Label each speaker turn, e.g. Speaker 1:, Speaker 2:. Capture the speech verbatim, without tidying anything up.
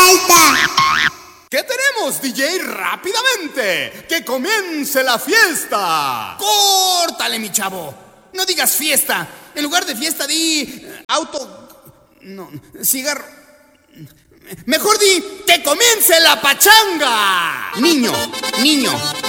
Speaker 1: vuelta.
Speaker 2: ¿Qué tenemos, D J? ¡Rápidamente! ¡Que comience la fiesta! ¡Córtale, mi chavo! No digas fiesta. En lugar de fiesta, di eh, auto... No, cigarro... Mejor di, ¡que comience la pachanga! Niño, niño,